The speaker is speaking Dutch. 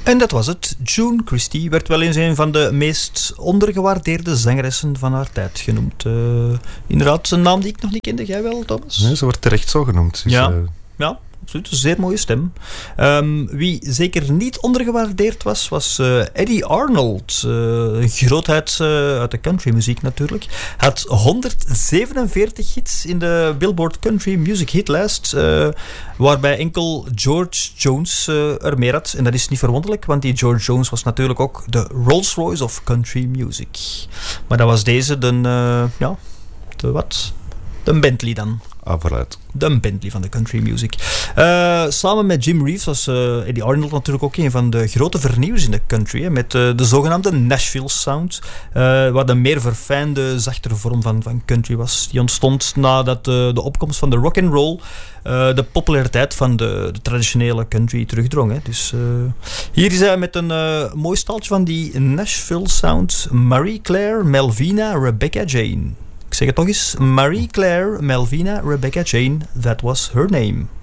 En dat was het. June Christy werd wel eens een van de meest ondergewaardeerde zangeressen van haar tijd genoemd. Inderdaad, een naam die ik nog niet kende. Jij wel, Thomas? Nee, ze wordt terecht zo genoemd. Dus, ja, absoluut. Een zeer mooie stem. Wie zeker niet ondergewaardeerd was Eddie Arnold. Een grootheid uit de countrymuziek natuurlijk. Had 147 hits in de Billboard Country Music Hitlijst. Waarbij enkel George Jones er meer had. En dat is niet verwonderlijk, want die George Jones was natuurlijk ook de Rolls-Royce of country music. Maar dat was deze de Bentley dan. Vooruit. De Bentley van de country music. Samen met Jim Reeves was Eddie Arnold natuurlijk ook een van de grote vernieuwers in de country. Hè, met de zogenaamde Nashville Sound. Wat een meer verfijnde, zachtere vorm van country was. Die ontstond nadat de opkomst van de rock and roll de populariteit van de traditionele country terugdrong. Hè. Dus hier is hij met een mooi staaltje van die Nashville Sound. Marie Claire Melvina Rebecca Jane. Ik zeg het nog eens. Marie Claire Melvina Rebecca Jane. That was her name.